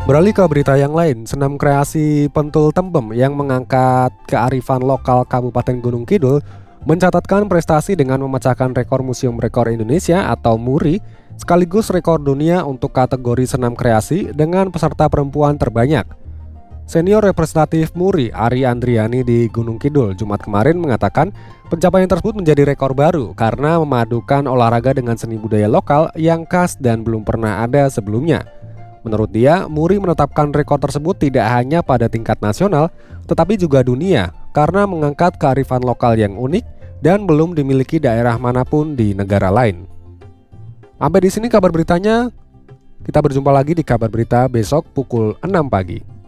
Beralih ke berita yang lain, senam kreasi Pentul Tembem yang mengangkat kearifan lokal Kabupaten Gunung Kidul mencatatkan prestasi dengan memecahkan rekor Museum Rekor Indonesia atau MURI sekaligus rekor dunia untuk kategori senam kreasi dengan peserta perempuan terbanyak. Senior representatif MURI Ari Andriani di Gunung Kidul Jumat kemarin mengatakan pencapaian tersebut menjadi rekor baru karena memadukan olahraga dengan seni budaya lokal yang khas dan belum pernah ada sebelumnya. Menurut dia, MURI menetapkan rekor tersebut tidak hanya pada tingkat nasional, tetapi juga dunia karena mengangkat kearifan lokal yang unik dan belum dimiliki daerah manapun di negara lain. Sampai di sini kabar beritanya. Kita berjumpa lagi di kabar berita besok pukul 6 pagi.